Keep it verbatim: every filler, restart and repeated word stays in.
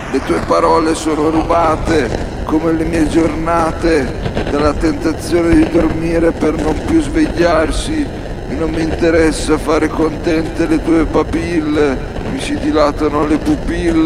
Le tue parole sono rubate come le mie giornate dalla tentazione di dormire per non più svegliarsi, e non mi interessa fare contente le tue papille, mi si dilatano le pupille.